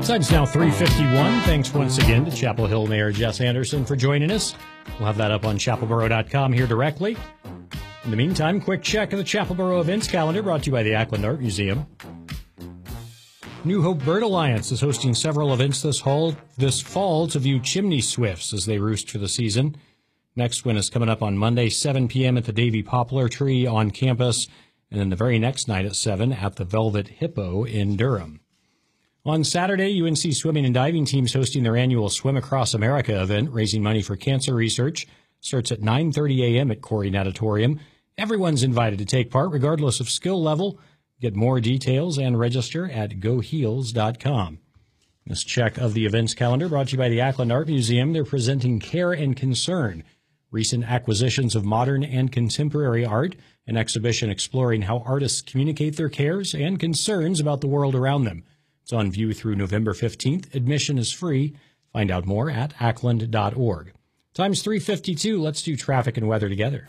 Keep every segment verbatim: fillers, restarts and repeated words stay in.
Time's now three fifty-one. Thanks once again to Chapel Hill Mayor Jess Anderson for joining us. We'll have that up on chapel borough dot com here directly. In the meantime, quick check of the Chapelboro events calendar brought to you by the Ackland Art Museum. New Hope Bird Alliance is hosting several events this fall, this fall to view chimney swifts as they roost for the season. Next one is coming up on Monday, seven p.m. at the Davy Poplar Tree on campus, and then the very next night at seven at the Velvet Hippo in Durham. On Saturday, U N C swimming and diving teams hosting their annual Swim Across America event, raising money for cancer research. Starts at nine thirty a.m. at Corey Natatorium. Everyone's invited to take part, regardless of skill level. Get more details and register at go heels dot com. This check of the events calendar brought to you by the Ackland Art Museum. They're presenting Care and Concern, recent acquisitions of modern and contemporary art, an exhibition exploring how artists communicate their cares and concerns about the world around them. It's on view through November fifteenth. Admission is free. Find out more at ackland dot org. Time's three fifty-two. Let's do traffic and weather together.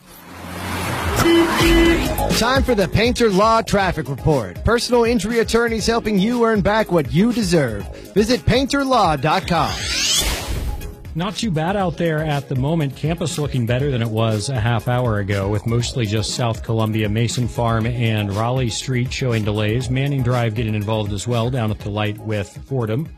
Time for the Painter Law Traffic Report. Personal injury attorneys helping you earn back what you deserve. Visit painter law dot com. Not too bad out there at the moment. Campus looking better than it was a half hour ago, with mostly just South Columbia, Mason Farm, and Raleigh Street showing delays. Manning Drive getting involved as well down at the light with Fordham.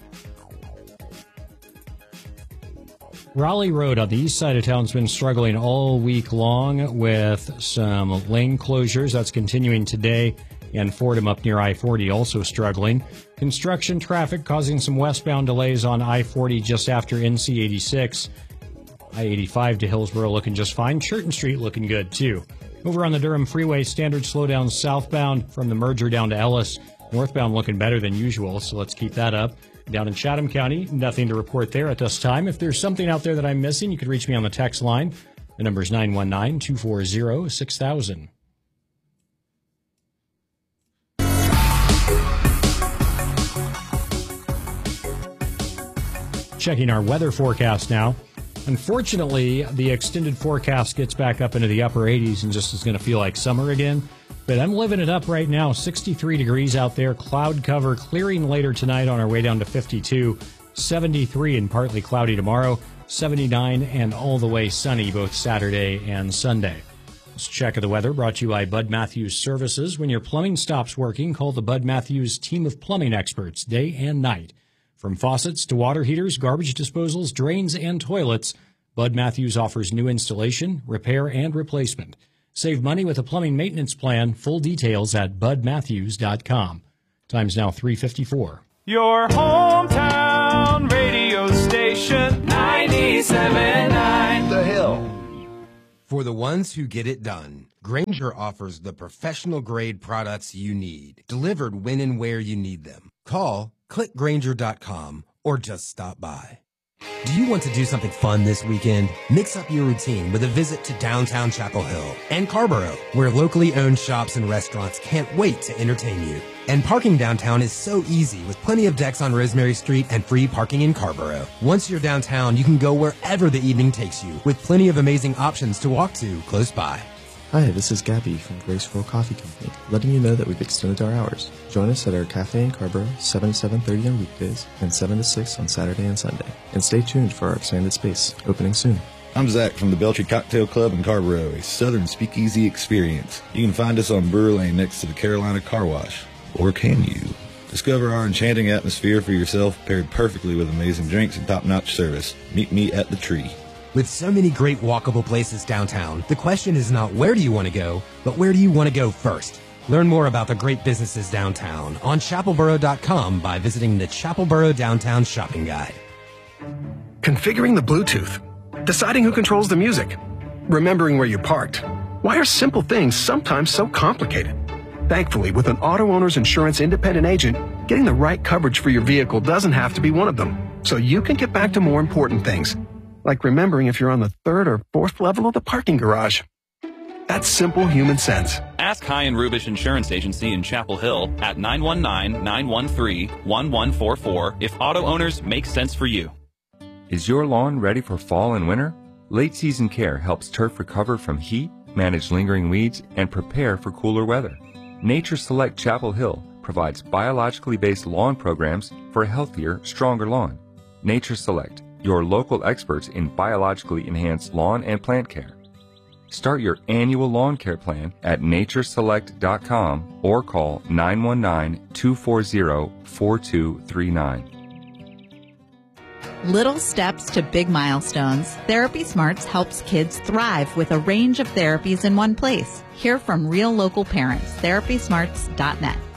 Raleigh Road on the east side of town has been struggling all week long with some lane closures. That's continuing today. And Fordham up near I forty also struggling. Construction traffic causing some westbound delays on I forty just after N C eighty-six. I eighty-five to Hillsborough looking just fine. Churton Street looking good, too. Over on the Durham Freeway, standard slowdown southbound from the merger down to Ellis. Northbound looking better than usual, so let's keep that up. Down in Chatham County, nothing to report there at this time. If there's something out there that I'm missing, you could reach me on the text line. The number is nine one nine, two four zero, six thousand. Checking our weather forecast now. Unfortunately, the extended forecast gets back up into the upper eighties and just is going to feel like summer again. But I'm living it up right now. sixty-three degrees out there. Cloud cover clearing later tonight on our way down to fifty-two. seventy-three and partly cloudy tomorrow. seventy-nine and all the way sunny both Saturday and Sunday. This check of the weather brought to you by Bud Matthews Services. When your plumbing stops working, call the Bud Matthews team of plumbing experts day and night. From faucets to water heaters, garbage disposals, drains, and toilets, Bud Matthews offers new installation, repair, and replacement. Save money with a plumbing maintenance plan. Full details at bud matthews dot com. Time's now three fifty-four. Your hometown radio station, ninety-seven point nine The Hill. For the ones who get it done, Grainger offers the professional-grade products you need, delivered when and where you need them. Call, click grainger dot com, or just stop by. Do you want to do something fun this weekend? Mix up your routine with a visit to downtown Chapel Hill and Carborough, where locally owned shops and restaurants can't wait to entertain you. And parking downtown is so easy with plenty of decks on Rosemary Street and free parking in Carborough. Once you're downtown, you can go wherever the evening takes you, with plenty of amazing options to walk to close by. Hi, this is Gabby from Graceful Coffee Company, letting you know that we've extended our hours. Join us at our cafe in Carborough, seven to seven thirty on weekdays and seven to six on Saturday and Sunday. And stay tuned for our expanded space, opening soon. I'm Zach from the Beltry Cocktail Club in Carborough, a southern speakeasy experience. You can find us on Brewer Lane next to the Carolina Car Wash. Or can you? Discover our enchanting atmosphere for yourself, paired perfectly with amazing drinks and top-notch service. Meet me at the Tree. With so many great walkable places downtown, the question is not where do you want to go, but where do you want to go first? Learn more about the great businesses downtown on chapel borough dot com by visiting the Chapelboro Downtown Shopping Guide. Configuring the Bluetooth, deciding who controls the music, remembering where you parked. Why are simple things sometimes so complicated? Thankfully, with an auto owner's insurance independent agent, getting the right coverage for your vehicle doesn't have to be one of them, so you can get back to more important things, like remembering if you're on the third or fourth level of the parking garage. That's simple human sense. Ask High and Rubish Insurance Agency in Chapel Hill at nine one nine, nine one three, one one four four if auto owners make sense for you. Is your lawn ready for fall and winter? Late season care helps turf recover from heat, manage lingering weeds, and prepare for cooler weather. Nature Select Chapel Hill provides biologically based lawn programs for a healthier, stronger lawn. Nature Select, your local experts in biologically enhanced lawn and plant care. Start your annual lawn care plan at nature select dot com or call nine one nine, two four zero, four two three nine. Little steps to big milestones. Therapy Smarts helps kids thrive with a range of therapies in one place. Hear from real local parents. therapy smarts dot net.